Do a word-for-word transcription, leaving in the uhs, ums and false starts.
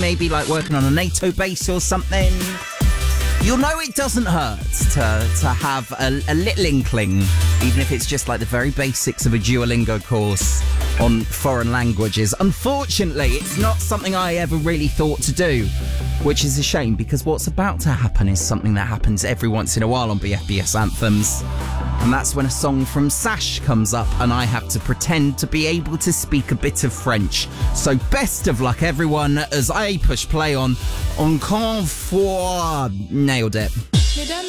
maybe like working on a NATO base or something, you'll know it doesn't hurt to, to have a, a little inkling, even if it's just like the very basics of a Duolingo course on foreign languages. Unfortunately, it's not something I ever really thought to do, which is a shame, because what's about to happen is something that happens every once in a while on B F B S Anthems. And that's when a song from Sash comes up and I have to pretend to be able to speak a bit of French. So best of luck, everyone, as I push play on Encore Fois. Nailed it.